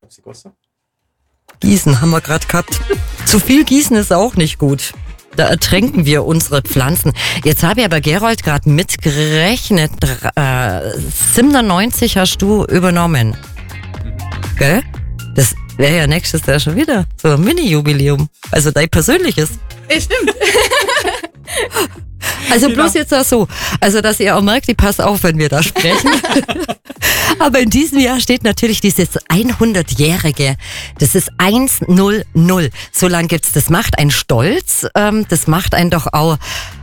Gießen haben wir gerade gehabt. Zu viel Gießen ist auch nicht gut. Da ertränken wir unsere Pflanzen. Jetzt habe ich aber, Gerold, gerade mitgerechnet. 97 hast du übernommen. Gell? Das wäre ja nächstes Jahr schon wieder so ein Mini-Jubiläum. Also dein persönliches. Stimmt. Also bloß jetzt auch so. Also, dass ihr auch merkt, ich passe auf, wenn wir da sprechen. Aber in diesem Jahr steht natürlich dieses 100-jährige. Das ist 100. So lang gibt's. Das macht einen stolz. Das macht einen doch auch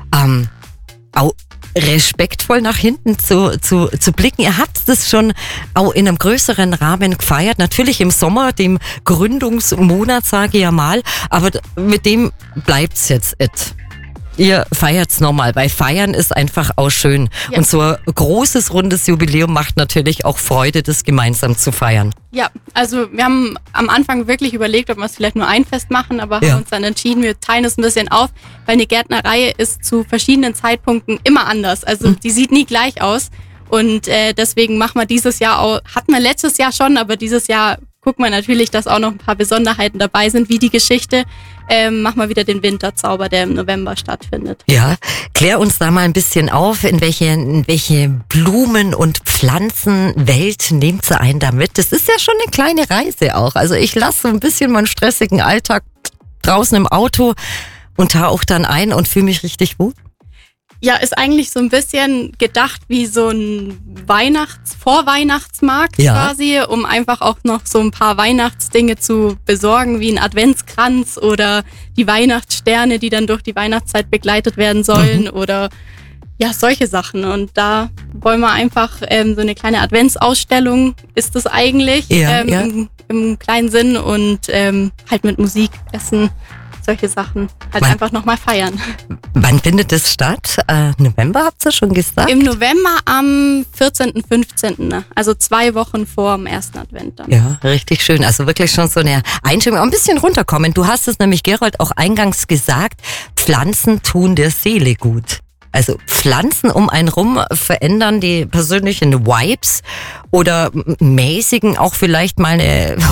respektvoll nach hinten zu blicken. Ihr habt das schon auch in einem größeren Rahmen gefeiert. Natürlich im Sommer, dem Gründungsmonat, sage ich ja mal. Aber mit dem bleibt's jetzt Ihr feiert's nochmal, weil Feiern ist einfach auch schön. Ja. Und so ein großes, rundes Jubiläum macht natürlich auch Freude, das gemeinsam zu feiern. Ja, also wir haben am Anfang wirklich überlegt, ob wir es vielleicht nur ein Fest machen, aber haben uns dann entschieden, wir teilen es ein bisschen auf, weil eine Gärtnerei ist zu verschiedenen Zeitpunkten immer anders. Also die sieht nie gleich aus. Und deswegen machen wir dieses Jahr auch, hatten wir letztes Jahr schon, aber dieses Jahr gucken wir natürlich, dass auch noch ein paar Besonderheiten dabei sind, wie die Geschichte. Machen wir wieder den Winterzauber, der im November stattfindet. Ja, klär uns da mal ein bisschen auf, in welche Blumen- und Pflanzenwelt nehmt ihr einen damit? Das ist ja schon eine kleine Reise auch. Also ich lasse so ein bisschen meinen stressigen Alltag draußen im Auto und tauche dann ein und fühle mich richtig wohl. Ja, ist eigentlich so ein bisschen gedacht wie so ein Vorweihnachtsmarkt quasi, um einfach auch noch so ein paar Weihnachtsdinge zu besorgen, wie ein Adventskranz oder die Weihnachtssterne, die dann durch die Weihnachtszeit begleitet werden sollen oder ja, solche Sachen. Und da wollen wir einfach so eine kleine Adventsausstellung ist das eigentlich im kleinen Sinn und halt mit Musik, Essen, solche Sachen halt einfach nochmal feiern. Wann findet das statt? November habt ihr schon gesagt? Im November am 14., 15., also 2 Wochen vor dem ersten Advent dann. Ja, richtig schön. Also wirklich schon so eine Einstimmung. Auch ein bisschen runterkommen. Du hast es nämlich, Gerold, auch eingangs gesagt, Pflanzen tun der Seele gut. Also Pflanzen um einen rum verändern die persönlichen Vibes oder mäßigen auch vielleicht mal eine